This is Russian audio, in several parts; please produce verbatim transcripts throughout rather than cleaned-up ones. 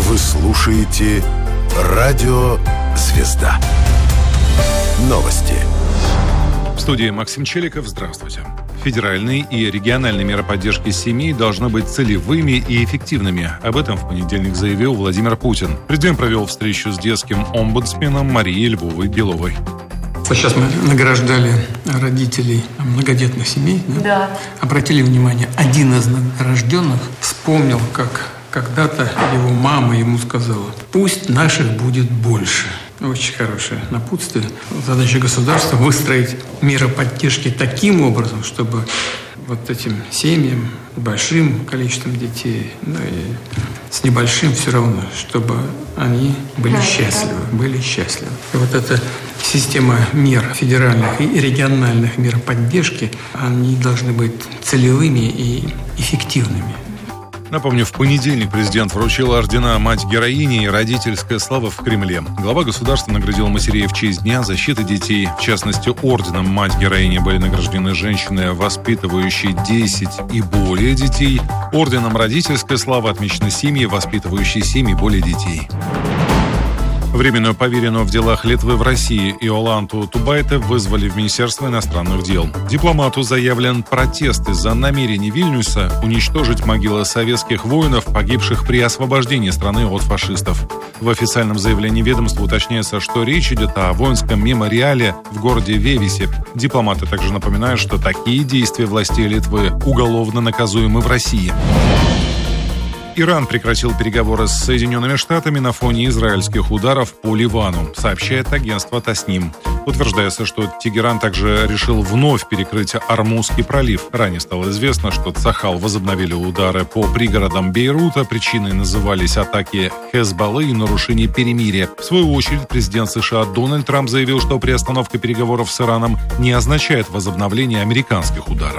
Вы слушаете «Радио Звезда». Новости. В студии Максим Челиков. Здравствуйте. Федеральные и региональные меры поддержки семей должны быть целевыми и эффективными. Об этом в понедельник заявил Владимир Путин. Президент провел встречу с детским омбудсменом Марией Львовой-Беловой. Сейчас мы награждали родителей многодетных семей. Да? Да. Обратили внимание, один из награжденных вспомнил, как когда-то его мама ему сказала: «Пусть наших будет больше». Очень хорошее напутствие. Задача государства – выстроить меры поддержки таким образом, чтобы вот этим семьям с большим количеством детей, ну и с небольшим все равно, чтобы они были счастливы, были счастливы. И вот эта система мер федеральных и региональных мер поддержки, они должны быть целевыми и эффективными. Напомню, в понедельник президент вручил ордена «Мать-героини» и «Родительская слава» в Кремле. Глава государства наградил матерей в честь Дня защиты детей. В частности, орденом «Мать-героини» были награждены женщины, воспитывающие десять и более детей. Орденом «Родительская слава» отмечены семьи, воспитывающие семь и более детей. Временную поверенную в делах Литвы в России Иоланту Тубайте вызвали в Министерство иностранных дел. Дипломату заявлен протест из-за намерений Вильнюса уничтожить могилы советских воинов, погибших при освобождении страны от фашистов. В официальном заявлении ведомства уточняется, что речь идет о воинском мемориале в городе Вевисе. Дипломаты также напоминают, что такие действия властей Литвы уголовно наказуемы в России. Иран прекратил переговоры с Соединенными Штатами на фоне израильских ударов по Ливану, сообщает агентство Тасним. Утверждается, что Тегеран также решил вновь перекрыть Ормузский пролив. Ранее стало известно, что Цахал возобновили удары по пригородам Бейрута. Причиной назывались атаки Хезболлы и нарушение перемирия. В свою очередь, президент США Дональд Трамп заявил, что приостановка переговоров с Ираном не означает возобновление американских ударов.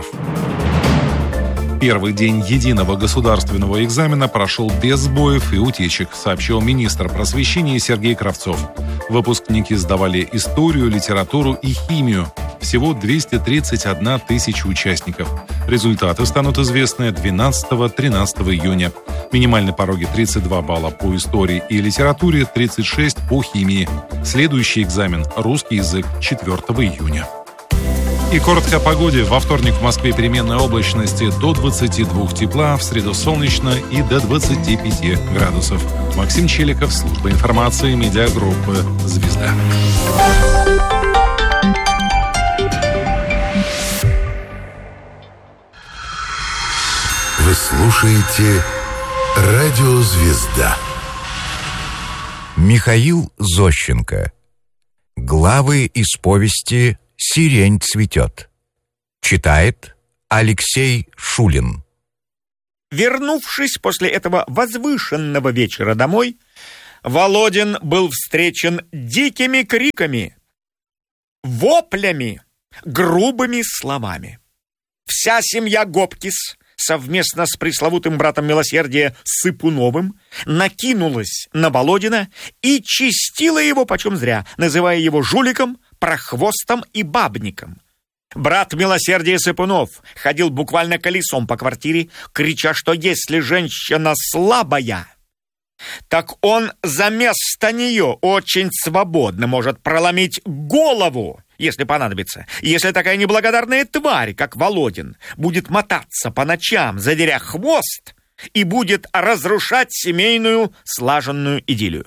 Первый день единого государственного экзамена прошел без сбоев и утечек, сообщил министр просвещения Сергей Кравцов. Выпускники сдавали историю, литературу и химию. Всего двести тридцать одна тысяча участников. Результаты станут известны двенадцатого-тринадцатого июня. Минимальные пороги тридцать два балла по истории и литературе, тридцать шесть по химии. Следующий экзамен – русский язык, четвёртого июня. И коротко о погоде. Во вторник в Москве переменная облачность до двадцати двух тепла, в среду солнечно и до двадцати пяти градусов. Максим Челиков, служба информации, медиагруппы «Звезда». Вы слушаете «Радио Звезда». Михаил Зощенко. Главы из повести «Сирень цветет». Читает Алексей Шулин. Вернувшись после этого возвышенного вечера домой, Володин был встречен дикими криками, воплями, грубыми словами. Вся семья Гопкис совместно с пресловутым братом милосердия Сыпуновым накинулась на Володина и чистила его почем зря, называя его жуликом, прохвостом и бабником. Брат милосердия Сыпунов ходил буквально колесом по квартире, крича, что если женщина слабая, так он заместо нее очень свободно может проломить голову, если понадобится. Если такая неблагодарная тварь, как Володин, будет мотаться по ночам, задеря хвост, и будет разрушать семейную слаженную идиллию.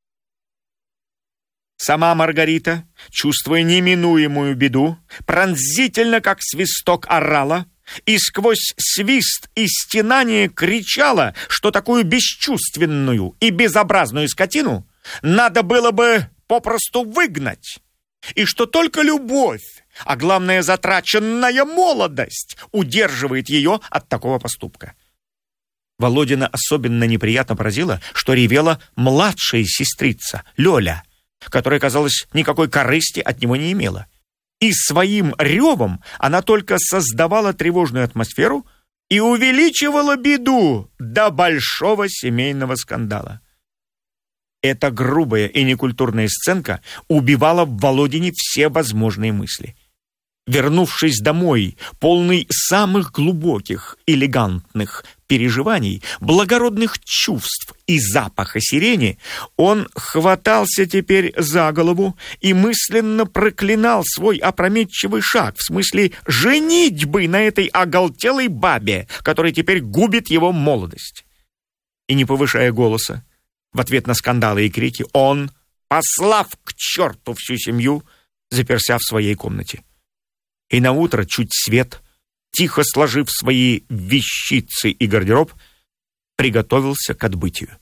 Сама Маргарита, чувствуя неминуемую беду, пронзительно, как свисток, орала и сквозь свист и стенание кричала, что такую бесчувственную и безобразную скотину надо было бы попросту выгнать, и что только любовь, а главное затраченная молодость, удерживает ее от такого поступка. Володина особенно неприятно поразило, что ревела младшая сестрица Лёля, которая, казалось, никакой корысти от него не имела. И своим ревом она только создавала тревожную атмосферу и увеличивала беду до большого семейного скандала. Эта грубая и некультурная сценка убивала в Володине все возможные мысли. Вернувшись домой, полный самых глубоких, элегантных переживаний, благородных чувств и запаха сирени, он хватался теперь за голову и мысленно проклинал свой опрометчивый шаг, в смысле женитьбы на этой оголтелой бабе, которая теперь губит его молодость. И не повышая голоса, в ответ на скандалы и крики, он, послав к черту всю семью, заперся в своей комнате. И наутро, чуть свет, тихо сложив свои вещицы и гардероб, приготовился к отбытию.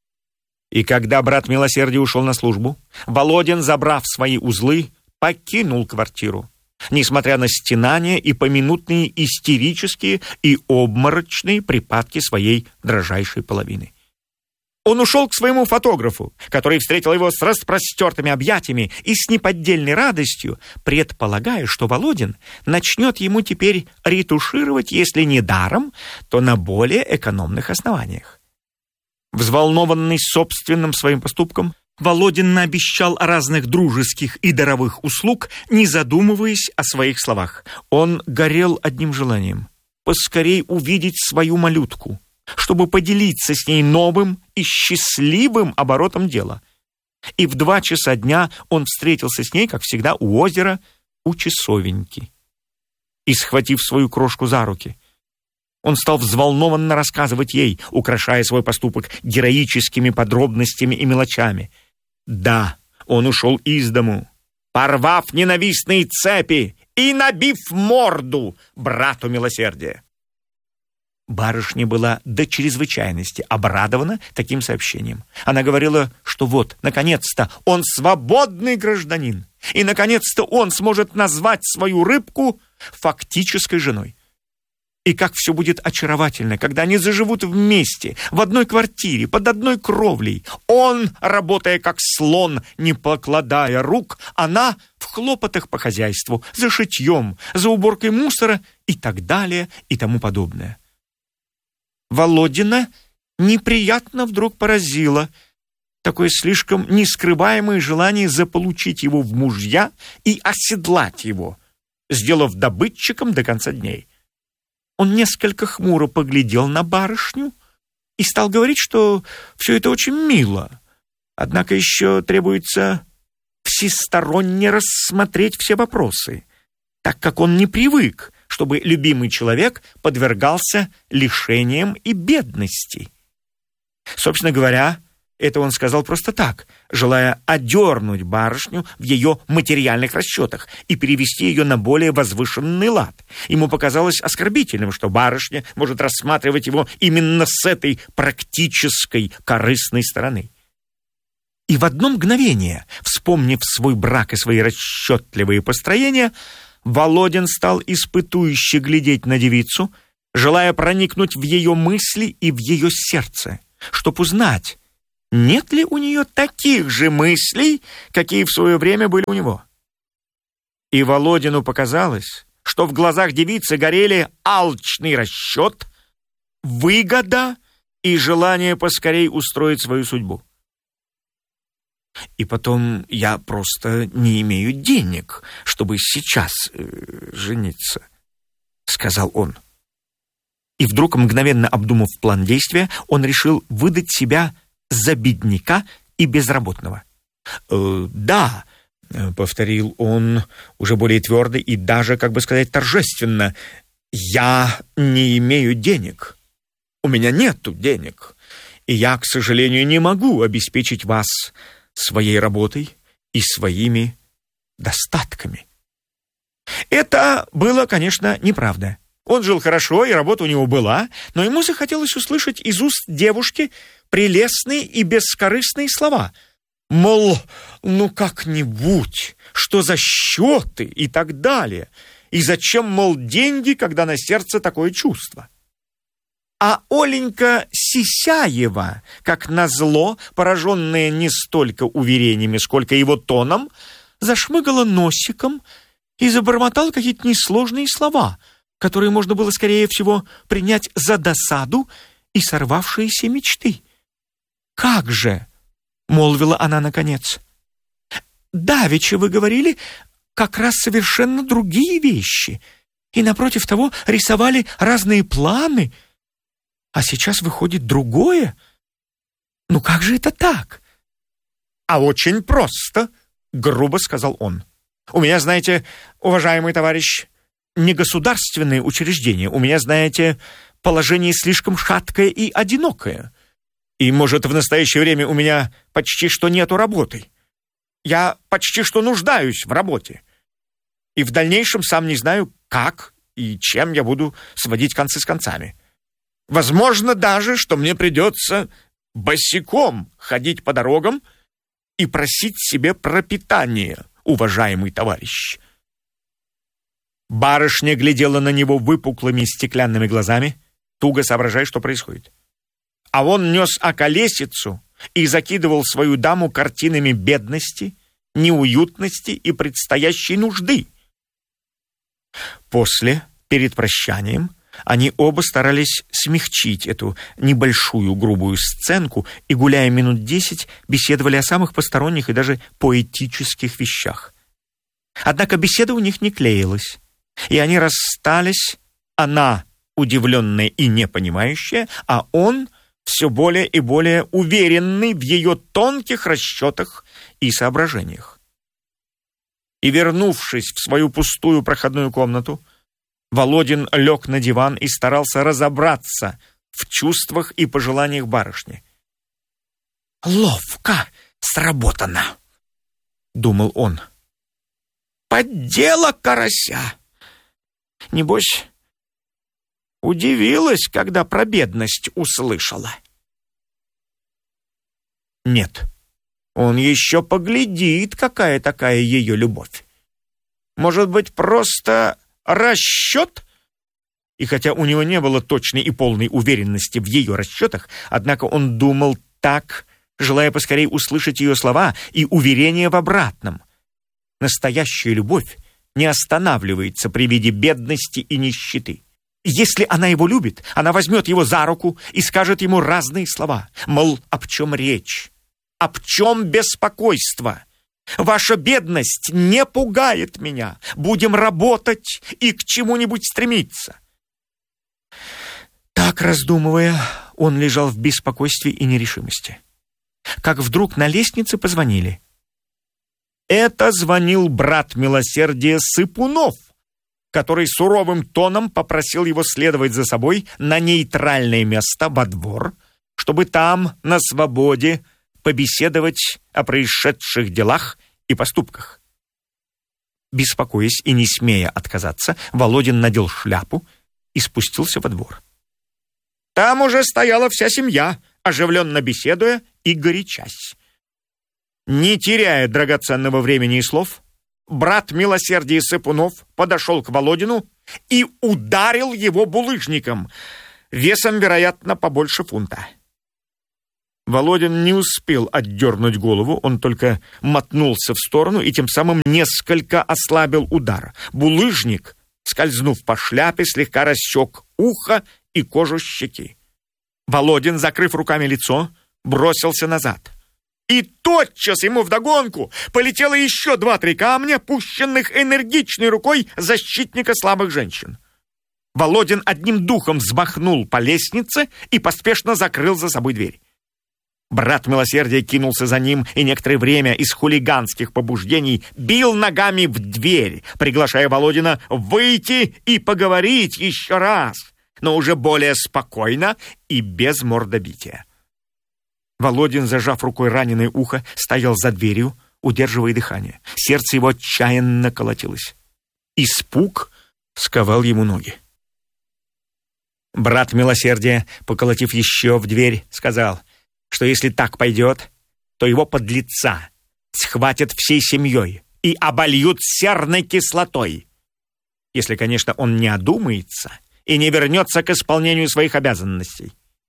И когда брат милосердия ушел на службу, Володин, забрав свои узлы, покинул квартиру, несмотря на стенания и поминутные истерические и обморочные припадки своей дрожайшей половины. Он ушел к своему фотографу, который встретил его с распростертыми объятиями и с неподдельной радостью, предполагая, что Володин начнет ему теперь ретушировать, если не даром, то на более экономных основаниях. Взволнованный собственным своим поступком, Володин наобещал разных дружеских и даровых услуг, не задумываясь о своих словах. Он горел одним желанием — поскорей увидеть свою малютку, чтобы поделиться с ней новым и счастливым оборотом дела. И в два часа дня он встретился с ней, как всегда, у озера, у часовеньки. И, схватив свою крошку за руки, он стал взволнованно рассказывать ей, украшая свой поступок героическими подробностями и мелочами. Да, он ушел из дому, порвав ненавистные цепи и набив морду брату милосердия. Барышня была до чрезвычайности обрадована таким сообщением. Она говорила, что вот, наконец-то, он свободный гражданин, и, наконец-то, он сможет назвать свою рыбку фактической женой. И как все будет очаровательно, когда они заживут вместе, в одной квартире, под одной кровлей. Он, работая как слон, не покладая рук, она в хлопотах по хозяйству, за шитьем, за уборкой мусора и так далее и тому подобное. Володина неприятно вдруг поразило такое слишком нескрываемое желание заполучить его в мужья и оседлать его, сделав добытчиком до конца дней. Он несколько хмуро поглядел на барышню и стал говорить, что все это очень мило, однако еще требуется всесторонне рассмотреть все вопросы, так как он не привык, чтобы любимый человек подвергался лишениям и бедности. Собственно говоря, это он сказал просто так, желая одернуть барышню в ее материальных расчетах и перевести ее на более возвышенный лад. Ему показалось оскорбительным, что барышня может рассматривать его именно с этой практической корыстной стороны. И в одно мгновение, вспомнив свой брак и свои расчетливые построения, Володин стал испытующе глядеть на девицу, желая проникнуть в ее мысли и в ее сердце, чтоб узнать, нет ли у нее таких же мыслей, какие в свое время были у него. И Володину показалось, что в глазах девицы горели алчный расчет, выгода и желание поскорей устроить свою судьбу. И потом я просто не имею денег, чтобы сейчас э, жениться, сказал он. И вдруг, мгновенно обдумав план действия, он решил выдать себя за бедняка и безработного. «Э, «Да», — повторил он уже более твердо и даже, как бы сказать, торжественно, «я не имею денег. У меня нету денег, и я, к сожалению, не могу обеспечить вас своей работой и своими достатками». Это было, конечно, неправда. Он жил хорошо, и работа у него была, но ему захотелось услышать из уст девушки прелестные и бескорыстные слова. Мол, ну как-нибудь, что за счеты и так далее. И зачем, мол, деньги, когда на сердце такое чувство? А Оленька Сисяева, как назло, пораженная не столько уверениями, сколько его тоном, зашмыгала носиком и забормотала какие-то несложные слова, которые можно было, скорее всего, принять за досаду и сорвавшиеся мечты. «Как же?» — молвила она наконец. «Давеча вы говорили, как раз совершенно другие вещи. И напротив того рисовали разные планы. А сейчас выходит другое. Ну как же это так? А очень просто, грубо сказал он. У меня, знаете, уважаемый товарищ, не государственные учреждения. У меня, знаете, положение слишком шаткое и одинокое. И, может, в настоящее время у меня почти что нету работы. Я почти что нуждаюсь в работе. И в дальнейшем сам не знаю, как и чем я буду сводить концы с концами. Возможно даже, что мне придется босиком ходить по дорогам и просить себе пропитание, уважаемый товарищ. Барышня глядела на него выпуклыми стеклянными глазами, туго соображая, что происходит. А он нес околесицу и закидывал свою даму картинами бедности, неуютности и предстоящей нужды. После, перед прощанием, они оба старались смягчить эту небольшую грубую сценку и, гуляя минут десять, беседовали о самых посторонних и даже поэтических вещах. Однако беседа у них не клеилась, и они расстались, она удивленная и непонимающая, а он все более и более уверенный в ее тонких расчетах и соображениях. И, вернувшись в свою пустую проходную комнату, Володин лег на диван и старался разобраться в чувствах и пожеланиях барышни. «Ловко сработано», — думал он. «Поддела карася. Небось, удивилась, когда про бедность услышала. Нет, он еще поглядит, какая такая ее любовь. Может быть, просто расчет?» И хотя у него не было точной и полной уверенности в ее расчетах, однако он думал так, желая поскорее услышать ее слова и уверение в обратном. Настоящая любовь не останавливается при виде бедности и нищеты. Если она его любит, она возьмет его за руку и скажет ему разные слова, мол, об чем речь, об чем беспокойство. Ваша бедность не пугает меня. Будем работать и к чему-нибудь стремиться. Так, раздумывая, он лежал в беспокойстве и нерешимости. Как вдруг на лестнице позвонили. Это звонил брат милосердия Сыпунов, который суровым тоном попросил его следовать за собой на нейтральное место во двор, чтобы там, на свободе, побеседовать о происшедших делах и поступках. Беспокоясь и не смея отказаться, Володин надел шляпу и спустился во двор. Там уже стояла вся семья, оживленно беседуя и горячась. Не теряя драгоценного времени и слов, брат милосердия Сыпунов подошел к Володину и ударил его булыжником, весом, вероятно, побольше фунта. Володин не успел отдернуть голову, он только мотнулся в сторону и тем самым несколько ослабил удар. Булыжник, скользнув по шляпе, слегка рассек ухо и кожу щеки. Володин, закрыв руками лицо, бросился назад. И тотчас ему вдогонку полетело еще два-три камня, пущенных энергичной рукой защитника слабых женщин. Володин одним духом взмахнул по лестнице и поспешно закрыл за собой дверь. Брат милосердия кинулся за ним и некоторое время из хулиганских побуждений бил ногами в дверь, приглашая Володина выйти и поговорить еще раз, но уже более спокойно и без мордобития. Володин, зажав рукой раненое ухо, стоял за дверью, удерживая дыхание. Сердце его отчаянно колотилось. Испуг сковал ему ноги. Брат милосердия, поколотив еще в дверь, сказал, что если так пойдет, то его подлеца схватят всей семьей и обольют серной кислотой. Если, конечно, он не одумается и не вернется к исполнению своих обязанностей.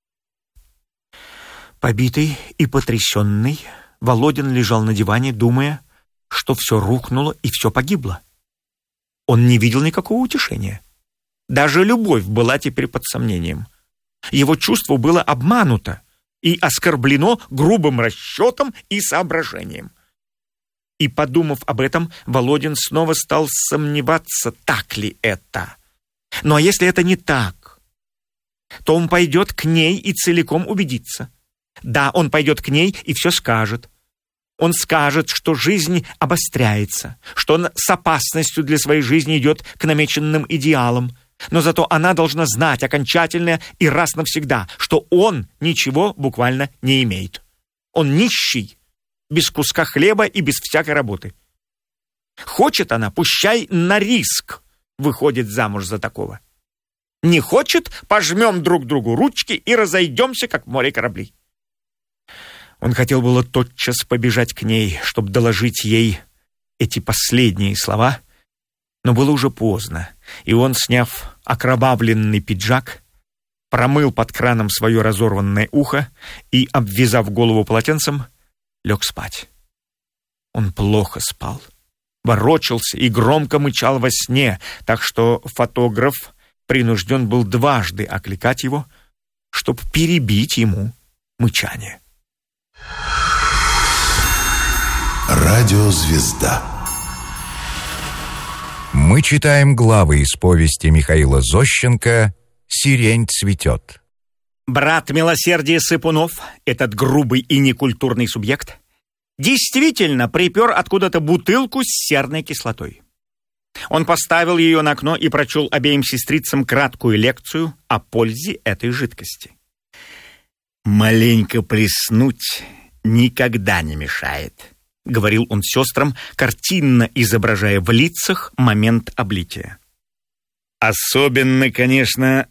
Побитый и потрясенный, Володин лежал на диване, думая, что все рухнуло и все погибло. Он не видел никакого утешения. Даже любовь была теперь под сомнением. Его чувство было обмануто и оскорблено грубым расчетом и соображением. И, подумав об этом, Володин снова стал сомневаться, так ли это. Ну а если это не так, то он пойдет к ней и целиком убедится. Да, он пойдет к ней и все скажет. Он скажет, что жизнь обостряется, что он с опасностью для своей жизни идет к намеченным идеалам. Но зато она должна знать окончательно и раз навсегда, что он ничего буквально не имеет. Он нищий, без куска хлеба и без всякой работы. Хочет она, пущай на риск выходит замуж за такого. Не хочет, пожмем друг другу ручки и разойдемся, как в море кораблей. Он хотел было тотчас побежать к ней, чтобы доложить ей эти последние слова, но было уже поздно, и он, сняв окровавленный пиджак, промыл под краном свое разорванное ухо и, обвязав голову полотенцем, лег спать. Он плохо спал, ворочался и громко мычал во сне, так что фотограф принужден был дважды окликать его, чтобы перебить ему мычание. Радиозвезда. Мы читаем главы из повести Михаила Зощенко «Сирень цветет». Брат милосердия Сыпунов, этот грубый и некультурный субъект, действительно припер откуда-то бутылку с серной кислотой. Он поставил ее на окно и прочел обеим сестрицам краткую лекцию о пользе этой жидкости. «Маленько плеснуть никогда не мешает», — говорил он сестрам, картинно изображая в лицах момент облития. «Особенно, конечно,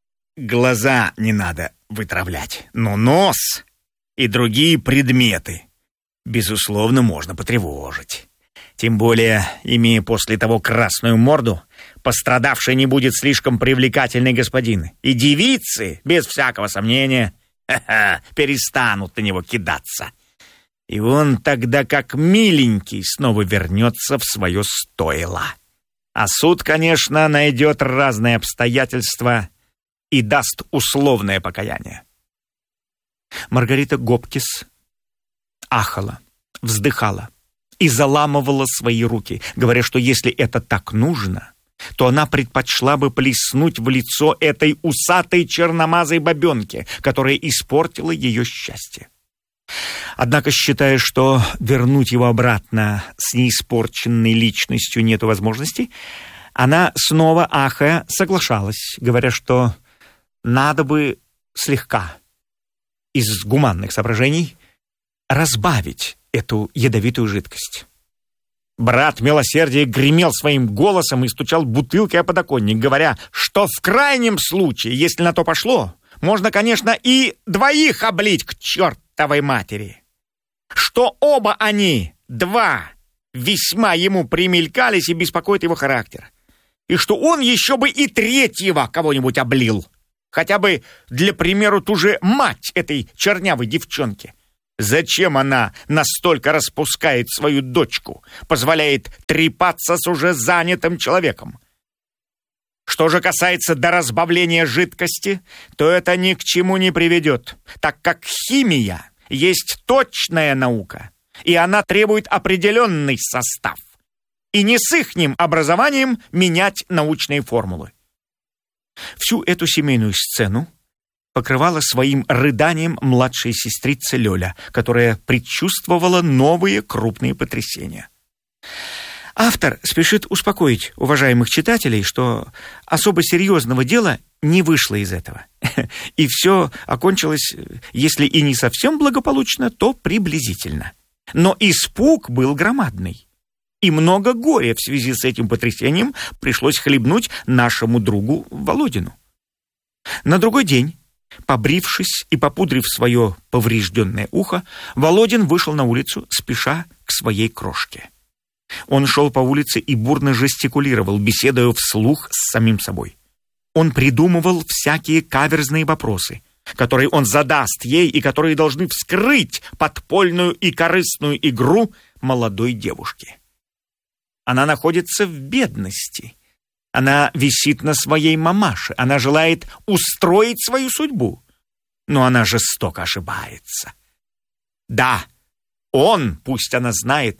глаза не надо вытравлять, но нос и другие предметы, безусловно, можно потревожить. Тем более, имея после того красную морду, пострадавший не будет слишком привлекательный господин, и девицы, без всякого сомнения, ха-ха, перестанут на него кидаться. И он тогда, как миленький, снова вернется в свое стойло. А суд, конечно, найдет разные обстоятельства и даст условное покаяние». Маргарита Гопкис ахала, вздыхала и заламывала свои руки, говоря, что если это так нужно, то она предпочла бы плеснуть в лицо этой усатой черномазой бабенке, которая испортила ее счастье. Однако, считая, что вернуть его обратно с неиспорченной личностью нет возможности, она снова, ахая, соглашалась, говоря, что надо бы слегка, из гуманных соображений, разбавить эту ядовитую жидкость. Брат милосердия гремел своим голосом и стучал бутылкой о подоконник, говоря, что в крайнем случае, если на то пошло, можно, конечно, и двоих облить к чертовой матери. Что оба они, два, весьма ему примелькались и беспокоит его характер. И что он еще бы и третьего кого-нибудь облил. Хотя бы, для примеру, ту же мать этой чернявой девчонки. Зачем она настолько распускает свою дочку, позволяет трепаться с уже занятым человеком? Что же касается до разбавления жидкости, то это ни к чему не приведет, так как химия есть точная наука, и она требует определенный состав. И не с ихним образованием менять научные формулы. Всю эту семейную сцену покрывала своим рыданием младшая сестрица Лёля, которая предчувствовала новые крупные потрясения. Автор спешит успокоить уважаемых читателей, что особо серьезного дела не вышло из этого. И все окончилось, если и не совсем благополучно, то приблизительно. Но испуг был громадный. И много горя в связи с этим потрясением пришлось хлебнуть нашему другу Володину. На другой день, побрившись и попудрив свое поврежденное ухо, Володин вышел на улицу, спеша к своей крошке. Он шел по улице и бурно жестикулировал, беседуя вслух с самим собой. Он придумывал всякие каверзные вопросы, которые он задаст ей и которые должны вскрыть подпольную и корыстную игру молодой девушки. Она находится в бедности. Она висит на своей мамаше. Она желает устроить свою судьбу. Но она жестоко ошибается. Да, он, пусть она знает,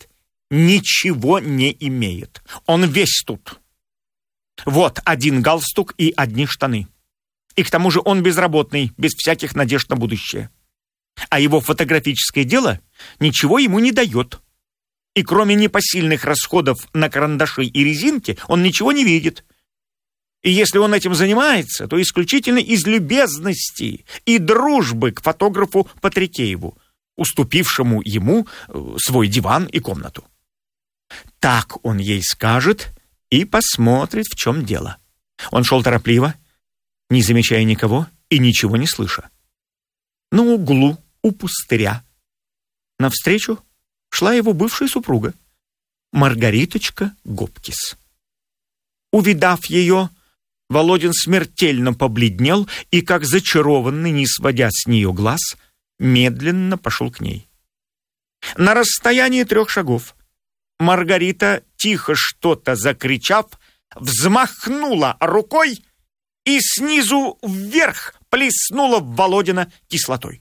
ничего не имеет. Он весь тут. Вот один галстук и одни штаны. И к тому же он безработный, без всяких надежд на будущее. А его фотографическое дело ничего ему не дает. И кроме непосильных расходов на карандаши и резинки, он ничего не видит. И если он этим занимается, то исключительно из любезности и дружбы к фотографу Патрикееву, уступившему ему свой диван и комнату. Так он ей скажет и посмотрит, в чем дело. Он шел торопливо, не замечая никого и ничего не слыша. На углу у пустыря навстречу шла его бывшая супруга, Маргариточка Гопкис. Увидав ее, Володин смертельно побледнел и, как зачарованный, не сводя с нее глаз, медленно пошел к ней. На расстоянии трех шагов Маргарита, тихо что-то закричав, взмахнула рукой и снизу вверх плеснула в Володина кислотой.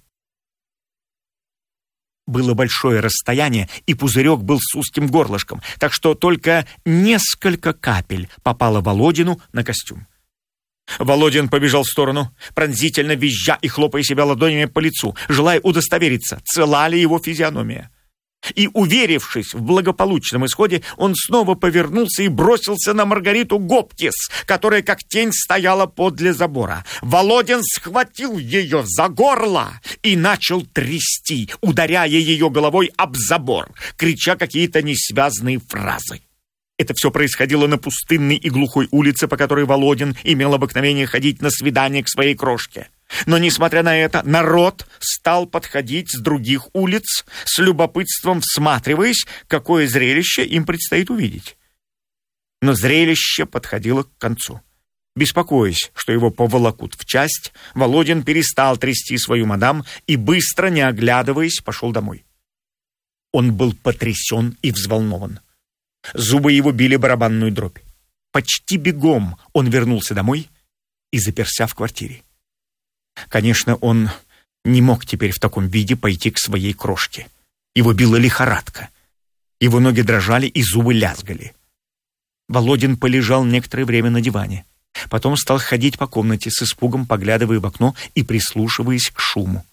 Было большое расстояние, и пузырек был с узким горлышком, так что только несколько капель попало Володину на костюм. Володин побежал в сторону, пронзительно визжа и хлопая себя ладонями по лицу, желая удостовериться, цела ли его физиономия. И, уверившись в благополучном исходе, он снова повернулся и бросился на Маргариту Гопкис, которая как тень стояла подле забора. Володин схватил ее за горло и начал трясти, ударяя ее головой об забор, крича какие-то несвязные фразы. Это все происходило на пустынной и глухой улице, по которой Володин имел обыкновение ходить на свидание к своей крошке. Но, несмотря на это, народ стал подходить с других улиц, с любопытством всматриваясь, какое зрелище им предстоит увидеть. Но зрелище подходило к концу. Беспокоясь, что его поволокут в часть, Володин перестал трясти свою мадам и, быстро, не оглядываясь, пошел домой. Он был потрясен и взволнован. Зубы его били барабанную дробь. Почти бегом он вернулся домой и заперся в квартире. Конечно, он не мог теперь в таком виде пойти к своей крошке. Его била лихорадка. Его ноги дрожали и зубы лязгали. Володин полежал некоторое время на диване. Потом стал ходить по комнате с испугом, поглядывая в окно и прислушиваясь к шуму.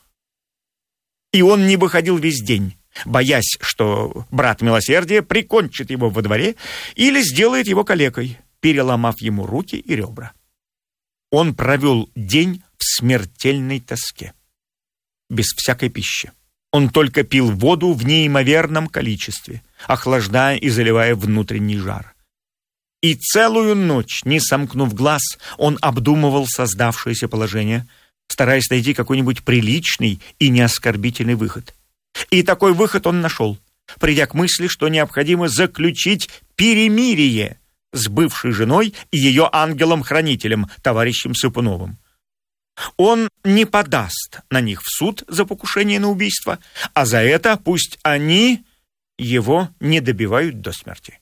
И он не выходил весь день, боясь, что брат милосердия прикончит его во дворе или сделает его калекой, переломав ему руки и ребра. Он провел день в смертельной тоске, без всякой пищи. Он только пил воду в неимоверном количестве, охлаждая и заливая внутренний жар. И целую ночь, не сомкнув глаз, он обдумывал создавшееся положение, стараясь найти какой-нибудь приличный и неоскорбительный выход. И такой выход он нашел, придя к мысли, что необходимо заключить перемирие с бывшей женой и ее ангелом-хранителем, товарищем Сыпуновым. Он не подаст на них в суд за покушение на убийство, а за это пусть они его не добивают до смерти.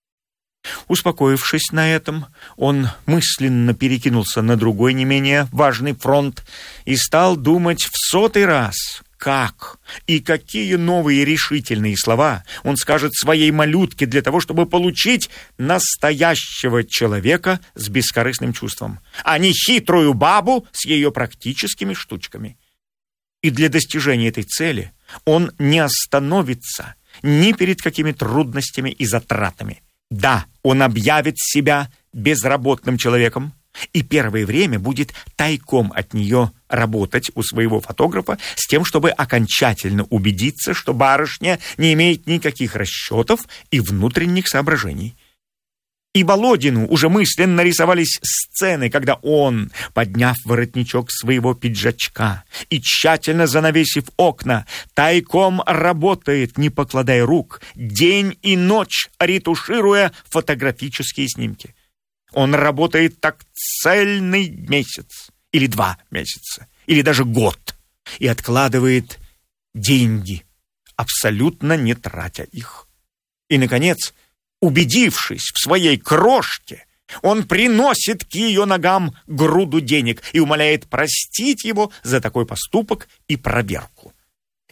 Успокоившись на этом, он мысленно перекинулся на другой не менее важный фронт и стал думать в сотый раз, как и какие новые решительные слова он скажет своей малютке для того, чтобы получить настоящего человека с бескорыстным чувством, а не хитрую бабу с ее практическими штучками. И для достижения этой цели он не остановится ни перед какими трудностями и затратами. Да, он объявит себя безработным человеком и первое время будет тайком от нее работать у своего фотографа с тем, чтобы окончательно убедиться, что барышня не имеет никаких расчетов и внутренних соображений. И Володину уже мысленно рисовались сцены, когда он, подняв воротничок своего пиджачка и тщательно занавесив окна, тайком работает, не покладая рук, день и ночь ретушируя фотографические снимки. Он работает так цельный месяц, или два месяца, или даже год, и откладывает деньги, абсолютно не тратя их. И, наконец, убедившись в своей крошке, он приносит к ее ногам груду денег и умоляет простить его за такой поступок и проверку.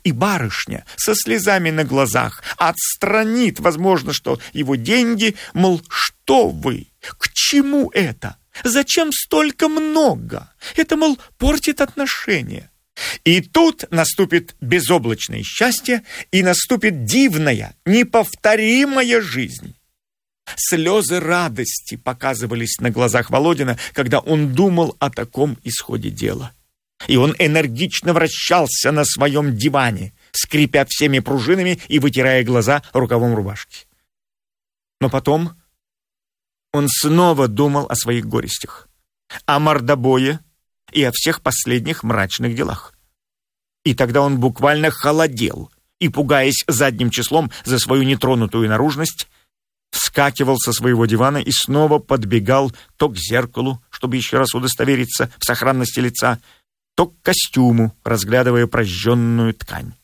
И барышня со слезами на глазах отстранит, возможно, что его деньги, мол, что вы, к чему это? Зачем столько много? Это, мол, портит отношения. И тут наступит безоблачное счастье, и наступит дивная, неповторимая жизнь. Слезы радости показывались на глазах Володина, когда он думал о таком исходе дела. И он энергично вращался на своем диване, скрипя всеми пружинами и вытирая глаза рукавом рубашки. Но потом он снова думал о своих горестях, о мордобое и о всех последних мрачных делах. И тогда он буквально холодел и, пугаясь задним числом за свою нетронутую наружность, вскакивал со своего дивана и снова подбегал то к зеркалу, чтобы еще раз удостовериться в сохранности лица, то к костюму, разглядывая прожженную ткань.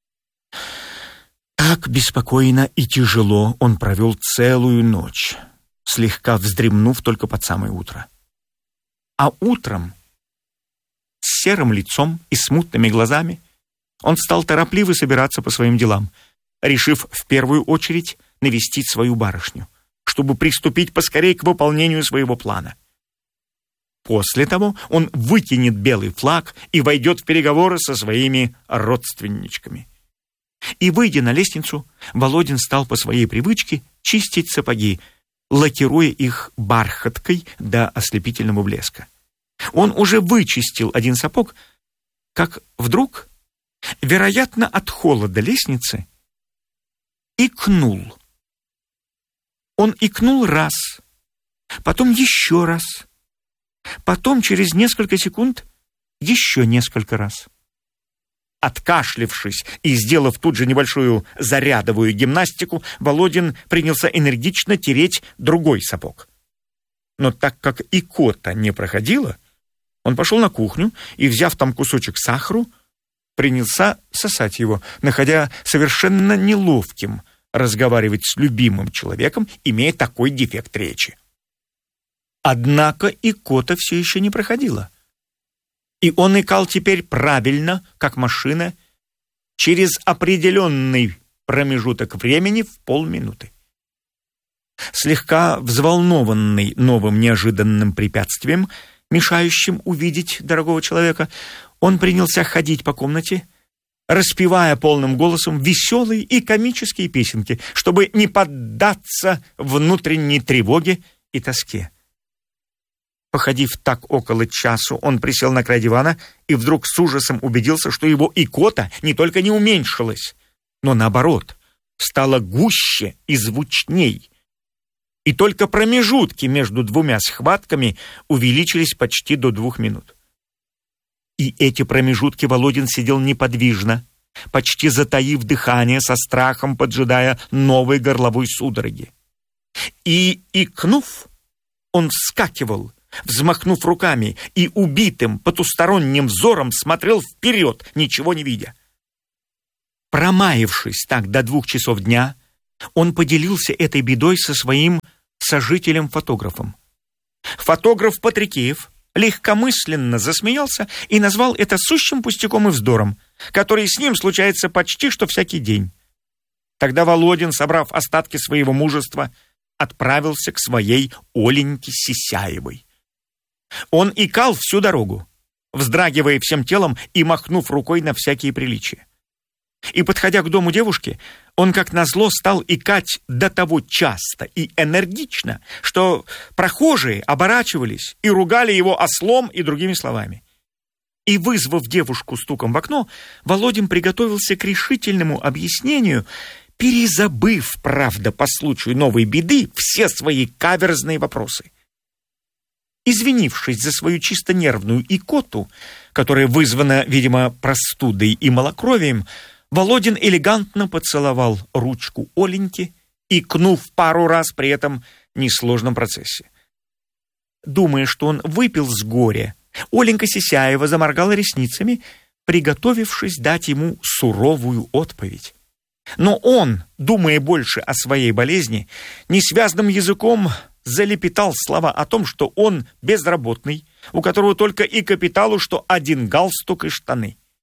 Так беспокойно и тяжело он провел целую ночь, слегка вздремнув только под самое утро. А утром, с серым лицом и смутными глазами, он стал торопливо собираться по своим делам, решив в первую очередь навестить свою барышню, чтобы приступить поскорей к выполнению своего плана. После того он выкинет белый флаг и войдет в переговоры со своими родственничками. И, выйдя на лестницу, Володин стал по своей привычке чистить сапоги, лакируя их бархаткой до ослепительного блеска. Он уже вычистил один сапог, как вдруг, вероятно, от холода лестницы, икнул. Он икнул раз, потом еще раз, потом через несколько секунд еще несколько раз. Откашлившись и сделав тут же небольшую зарядовую гимнастику, Володин принялся энергично тереть другой сапог. Но так как икота не проходила, он пошел на кухню и, взяв там кусочек сахару, принялся сосать его, находя совершенно неловким разговаривать с любимым человеком, имея такой дефект речи. Однако икота все еще не проходила. И он икал теперь правильно, как машина, через определенный промежуток времени в полминуты. Слегка взволнованный новым неожиданным препятствием, мешающим увидеть дорогого человека, он принялся ходить по комнате, распевая полным голосом веселые и комические песенки, чтобы не поддаться внутренней тревоге и тоске. Походив так около часу, он присел на край дивана и вдруг с ужасом убедился, что его икота не только не уменьшилась, но наоборот, стала гуще и звучней. И только промежутки между двумя схватками увеличились почти до двух минут. И эти промежутки Володин сидел неподвижно, почти затаив дыхание, со страхом поджидая новой горловой судороги. И, икнув, он вскакивал, взмахнув руками, и убитым потусторонним взором смотрел вперед, ничего не видя. Промаявшись так до двух часов дня, он поделился этой бедой со своим сожителем-фотографом. Фотограф Патрикеев легкомысленно засмеялся и назвал это сущим пустяком и вздором, который с ним случается почти что всякий день. Тогда Володин, собрав остатки своего мужества, отправился к своей Оленьке Сисяевой. Он икал всю дорогу, вздрагивая всем телом и махнув рукой на всякие приличия. И, подходя к дому девушки, он, как назло, стал икать до того часто и энергично, что прохожие оборачивались и ругали его ослом и другими словами. И, вызвав девушку стуком в окно, Володин приготовился к решительному объяснению, перезабыв, правда, по случаю новой беды, все свои каверзные вопросы. Извинившись за свою чисто нервную икоту, которая вызвана, видимо, простудой и малокровием, Володин элегантно поцеловал ручку Оленьки, икнув пару раз при этом несложном процессе. Думая, что он выпил с горя, Оленька Сисяева заморгала ресницами, приготовившись дать ему суровую отповедь. Но он, думая больше о своей болезни, несвязным языком залепетал слова о том, что он безработный, у которого только и капиталу, что один галстук и штаны.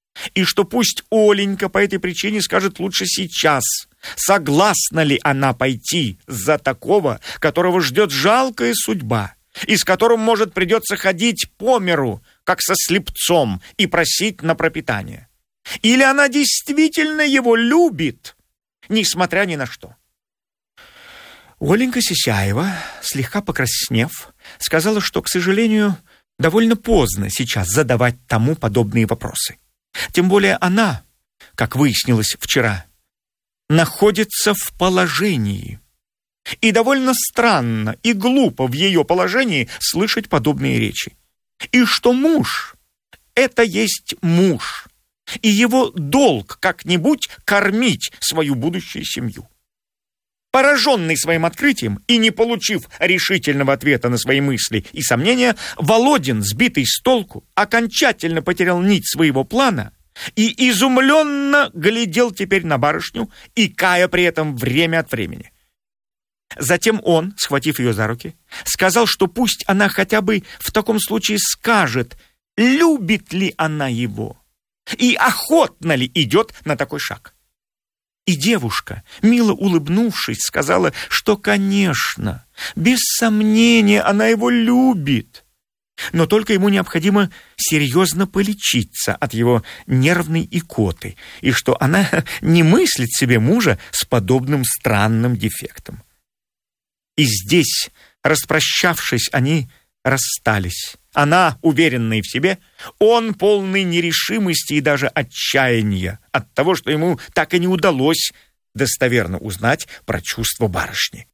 и что пусть Оленька по этой причине скажет лучше сейчас, согласна ли она пойти за такого, которого ждет жалкая судьба, и с которым, может, придется ходить по миру, как со слепцом, и просить на пропитание. Или она действительно его любит, несмотря ни на что. Оленька Сисяева, слегка покраснев, сказала, что, к сожалению, довольно поздно сейчас задавать тому подобные вопросы. Тем более она, как выяснилось вчера, находится в положении. И довольно странно и глупо в ее положении слышать подобные речи. И что муж — это есть муж, и его долг как-нибудь кормить свою будущую семью. Пораженный своим открытием и не получив решительного ответа на свои мысли и сомнения, Володин, сбитый с толку, окончательно потерял нить своего плана и изумленно глядел теперь на барышню, икая при этом время от времени. Затем он, схватив ее за руки, сказал, что пусть она хотя бы в таком случае скажет, любит ли она его и охотно ли идет на такой шаг. И девушка, мило улыбнувшись, сказала, что, конечно, без сомнения она его любит, но только ему необходимо серьезно полечиться от его нервной икоты, и что она не мыслит себе мужа с подобным странным дефектом. И здесь, распрощавшись, они расстались. Она, уверенная в себе, он, полный нерешимости и даже отчаяния от того, что ему так и не удалось достоверно узнать про чувства барышни.